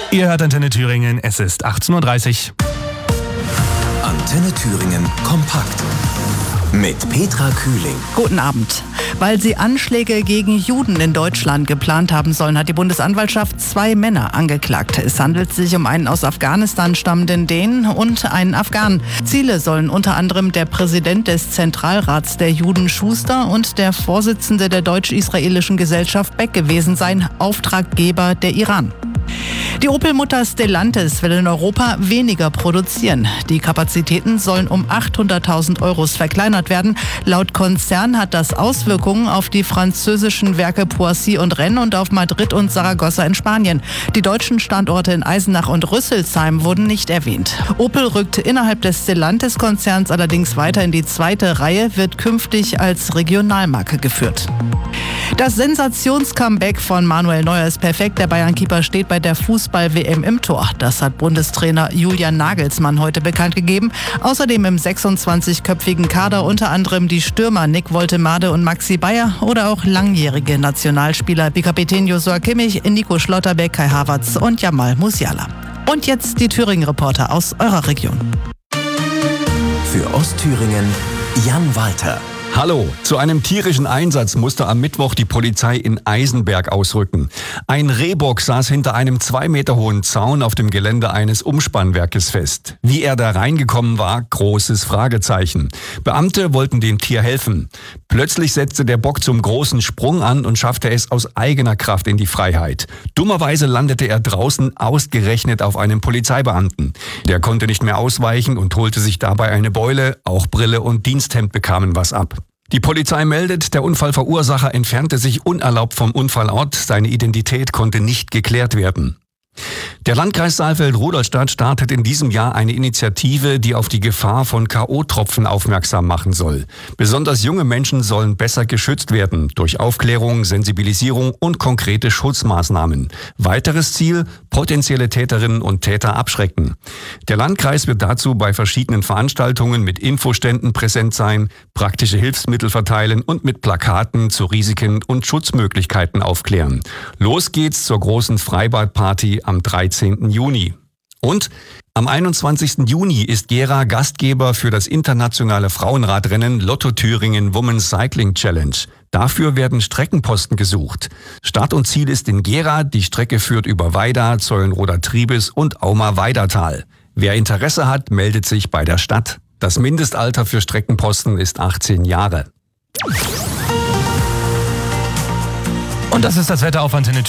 Ihr hört Antenne Thüringen, es ist 18:30 Uhr. Antenne Thüringen kompakt mit Petra Kühling. Guten Abend. Weil sie Anschläge gegen Juden in Deutschland geplant haben sollen, hat die Bundesanwaltschaft 2 Männer angeklagt. Es handelt sich um einen aus Afghanistan stammenden Dänen und einen Afghanen. Ziele sollen unter anderem der Präsident des Zentralrats der Juden Schuster und der Vorsitzende der deutsch-israelischen Gesellschaft Beck gewesen sein, Auftraggeber der Iran. Die Opel-Mutter Stellantis will in Europa weniger produzieren. Die Kapazitäten sollen um 800.000 € verkleinert werden. Laut Konzern hat das Auswirkungen auf die französischen Werke Poissy und Rennes und auf Madrid und Saragossa in Spanien. Die deutschen Standorte in Eisenach und Rüsselsheim wurden nicht erwähnt. Opel rückt innerhalb des Stellantis-Konzerns allerdings weiter in die zweite Reihe, wird künftig als Regionalmarke geführt. Das Sensations-Comeback von Manuel Neuer ist perfekt. Der Bayern-Keeper steht bei der Fußball-WM im Tor. Das hat Bundestrainer Julian Nagelsmann heute bekannt gegeben. Außerdem im 26-köpfigen Kader unter anderem die Stürmer Nick Woltemade und Maxi Bayer oder auch langjährige Nationalspieler wie Kapitän Joshua Kimmich, Nico Schlotterbeck, Kai Havertz und Jamal Musiala. Und jetzt die Thüringen-Reporter aus eurer Region. Für Ostthüringen Jan Walter. Hallo, zu einem tierischen Einsatz musste am Mittwoch die Polizei in Eisenberg ausrücken. Ein Rehbock saß hinter einem 2 Meter hohen Zaun auf dem Gelände eines Umspannwerkes fest. Wie er da reingekommen war, großes Fragezeichen. Beamte wollten dem Tier helfen. Plötzlich setzte der Bock zum großen Sprung an und schaffte es aus eigener Kraft in die Freiheit. Dummerweise landete er draußen ausgerechnet auf einem Polizeibeamten. Der konnte nicht mehr ausweichen und holte sich dabei eine Beule, auch Brille und Diensthemd bekamen was ab. Die Polizei meldet, der Unfallverursacher entfernte sich unerlaubt vom Unfallort. Seine Identität konnte nicht geklärt werden. Der Landkreis Saalfeld-Rudolstadt startet in diesem Jahr eine Initiative, die auf die Gefahr von K.O.-Tropfen aufmerksam machen soll. Besonders junge Menschen sollen besser geschützt werden durch Aufklärung, Sensibilisierung und konkrete Schutzmaßnahmen. Weiteres Ziel: potenzielle Täterinnen und Täter abschrecken. Der Landkreis wird dazu bei verschiedenen Veranstaltungen mit Infoständen präsent sein, praktische Hilfsmittel verteilen und mit Plakaten zu Risiken und Schutzmöglichkeiten aufklären. Los geht's zur großen Freibadparty am 13. Juni. Und am 21. Juni ist Gera Gastgeber für das internationale Frauenradrennen Lotto Thüringen Women's Cycling Challenge. Dafür werden Streckenposten gesucht. Start und Ziel ist in Gera. Die Strecke führt über Weida, Zeulenroda-Triebes und Auma-Weidatal. Wer Interesse hat, meldet sich bei der Stadt. Das Mindestalter für Streckenposten ist 18 Jahre. Und das ist das Wetter auf Antenne